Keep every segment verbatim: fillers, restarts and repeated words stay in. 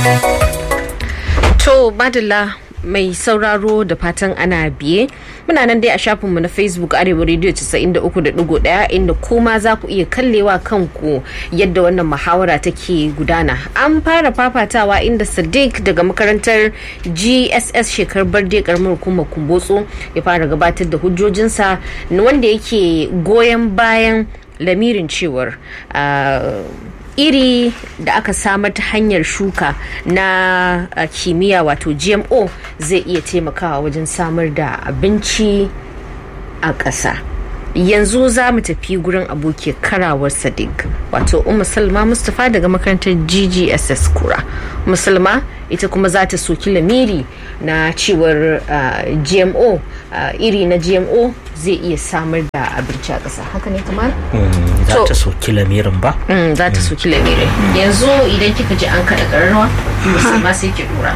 To madalla mai sauraro da fatan ana biye, muna nan dai a shafinmu na Facebook Arewa Radio casa'in da uku da ɗigo ɗaya inda kuma za ku iya kallewa kanku yadda wannan muhawara take gudana. An fara fafatawa inda Sadiq daga makarantar G S S Shekar Barde karamar hukumar Kumbotso ya fara gabatar da hujjojinsa wanda yake goyon bayan lamirin cewar uh, iri da aka samar ta hanyar shuka na uh, kimiyya wato G M O zai iya taimakawa wajen samar da abinci a ƙasa. Yanzu za mu tafi gurin abokiyar karawar Sadiq wato Ummu Salma Mustapha daga makarantar G G S S Kura. Musulma ita kuma za ta soki lamiri na cewar uh, G M O uh, iri na G M O zai iya samar da abinci a ƙasa. Haka ne kamar? Mm, za ta soki lamirin ba? Mm, za ta soki lamirin. Yanzu idan kika ji an kaɗa ƙararrawa, Musulma sai ki dora.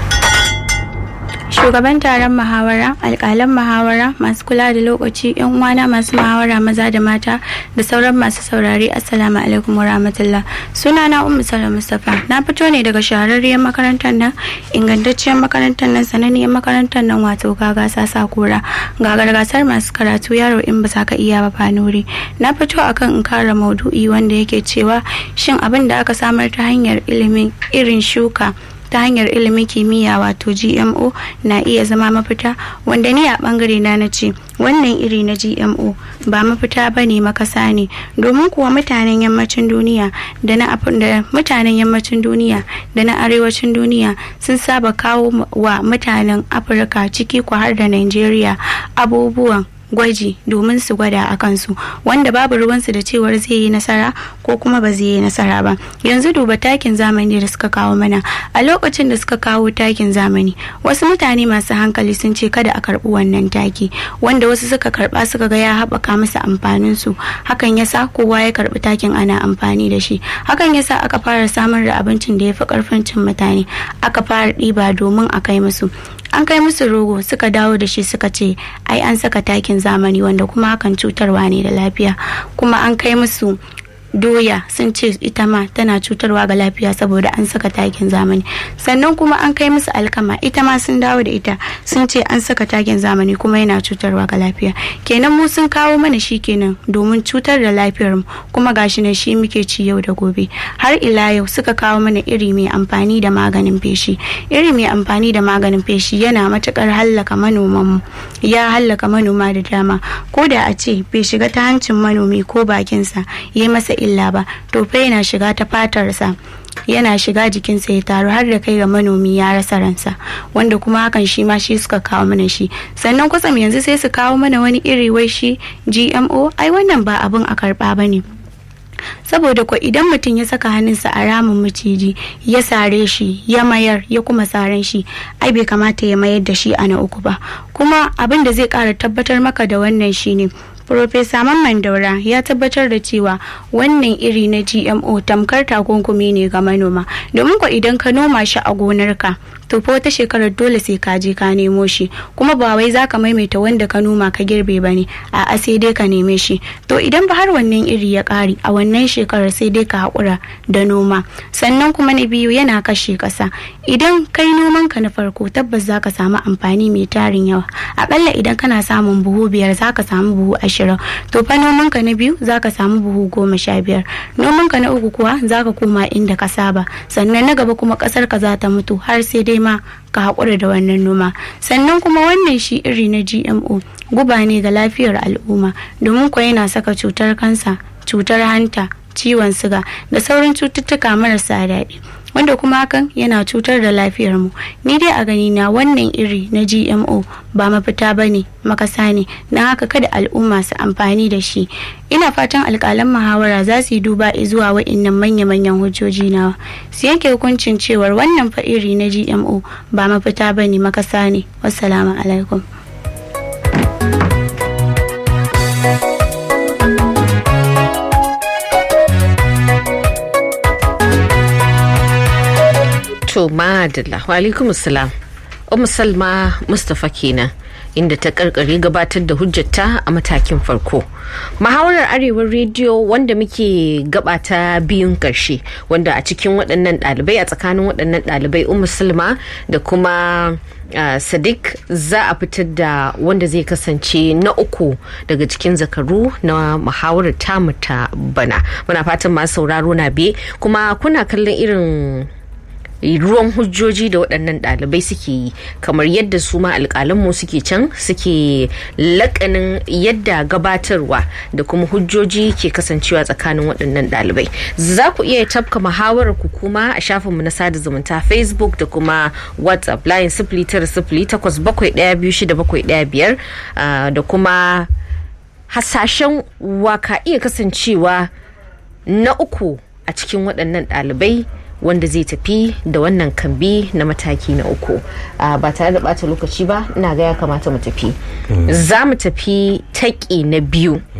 Shugaban taron muhawara, alƙalan muhawara, masu kula da lokaci, yan uwana masu muhawara maza da mata da sauran masu saurari, assalamu alaikum wa rahmatullah. Sunana Ummu Salma Mustapha. Na fito ne daga shahararriyar makarantar nan, ingantacciyar makarantar nan, sananniyar makarantar nan wato Gaga Sasa Kura. Ga gargasar masu karatu yaro in ba sa ka iya ba fanuri. Na fito akan in kara maudu'i wanda yake cewa shin abin da aka samar ta hanyar ilimin irin shuka ta hanyar ilimin kimiyya wato G M O na iya zama mafita, wanda ni a bangare na nace wannan iri na G M O ba mafita bane, makasa ne. Domin kuwa mutanen yammacin duniya da na da mutanen yammacin duniya da na arewacin duniya sun saba kawo wa mutanen Afirka ciki ko har da Nigeria abubuwan gwaji domin su gwada a kansu, wanda babu ruwansu da cewar zai yi nasara ko kuma ba zai yi nasara ba. Yanzu duba takin zamani da suka kawo mana. A lokacin da suka kawo takin zamani, wasu mutane masu hankali sun ce kada a karbi wannan taki, wanda wasu suka karba suka ga ya haɓaka musu amfanin su. Hakan yasa kowa ya karbi takin ana amfani da shi. Hakan yasa aka fara samar da abincin da ya fi karfin cin mutane, aka fara ɗiba domin a kai musu. An kai musu rogo suka dawo da shi suka ce ai an saka takin zamani, wanda kuma hakan cutarwa ne da lafiya. Kuma an kai musu doya sun ce ita ma tana cutarwa ga lafiya saboda an saka takin zamani. Sannan kuma an kai musu alkama, ita ma sun dawo da ita sun ce an saka takin zamani kuma yana cutarwa ga lafiya. Kenan mu sun kawo mana shi kenan domin cutar da lafiyar mu, kuma gashi nan shi muke ci yau da gobe. Har ila yau suka kawo mana iri mai amfani da maganin feshi. Iri mai amfani da maganin feshi yana matukar hallaka manoman mu, ya hallaka manoma da dama. Ko da a ce bai shiga ta hancin manomi ko bakinsa yayi masa illa ba, to fa yana shiga ta fatarsa, yana shiga jikinsa ya taru har da kai ga manomi ya rasa ransa, wanda kuma hakan shi ma shi suka kawo mana shi. Sannan kutsam yanzu sai su kawo mana wani iri wai shi G M O. Ai wannan ba abin a karba bane, saboda ko idan mutum ya saka hannunsa a ramin maciji ya sare shi ya mayar ya kuma saran shi, ai bai kamata ya mayar da shi a na uku ba. Kuma abin da zai kara tabbatar maka da wannan shine Profesa Mamman Daura ya tabbatar da cewa wannan iri na G M O tamkar takunkumi ne ga manoma, domin ko idan ka noma shi a gonarka to fa wata shekarar dole sai ka je ka nemo shi, kuma ba wai zaka maimaita wanda ka noma ka girbe bane, a'a sai dai ka neme shi. To idan ba har wannan iri ya kare a wannan shekarar sai dai ka hakura da noma. Sannan kuma na biyu yana kashe kasa. Idan kai noman ka na farko tabbas zaka samu amfani mai tarin yawa, akalla idan kana samun buhu biyar zaka samu buhu ashirin, to fa noman ka na biyu zaka samu buhu goma sha biyar. Noman ka na uku kuwa zaka koma inda ka saba, sannan na gaba kuma kasar ka za ta mutu har sai dai ma ka haƙura da wannan noma. Sannan kuma wannan shi iri na G M O guba ne ga lafiyar al'umma, domin kuwa yana saka cutar kansa, cutar hanta, ciwon siga da sauran cututtuka marasa daɗi, wanda kuma hakan yana cutar da lafiyar mu. Ni dai a gani na wannan iri na G M O ba mafita bane, makasa ne, don haka kada al'umma su amfani da shi. Ina fatan alƙalan muhawara za su yi duba zuwa wa'innan manya-manyan hujjoji nawa, su yanke hukuncin cewar wannan fa iri na G M O ba mafita bane, makasa ne. Wassalamu alaikum. To madalla, wa alaikum assalam. Ummu Salma Mustapha kenan inda ta karkare gabatar da hujjata a matakin farko. Muhawarar Arewa rediyo wanda muke gabata biyun karshe wanda a cikin waɗannan ɗalibai a tsakanin waɗannan ɗalibai Ummu Salma da kuma uh, Sadiq za a fitar da wanda zai kasance na uku daga cikin zakaru na muhawarar tamu ta bana. Muna fatan masu sauraro na biye kuma kuna kallon irin ruwan hujjoji da waɗannan ɗalibai suke yi kamar yadda su ma alƙalanmu suke can suke laƙanin yadda gabatarwa da kuma hujjoji ke kasancewa tsakanin waɗannan ɗalibai. Za ku iya tafka muhawarar ku kuma a shafinmu na sada zumunta Facebook da kuma WhatsApp layin sifili tara sifili takwas bakwai ɗaya biyu shida bakwai ɗaya biyar da kuma hasashen waka iya kasancewa na uku a cikin waɗannan ɗalibai wanda zai tafi da wannan kambi na mataki na uku. Uh, ba tare da bata lokaci ba ina ga ya kamata mu tafi. Mm. Za mu tafi taƙi na biyu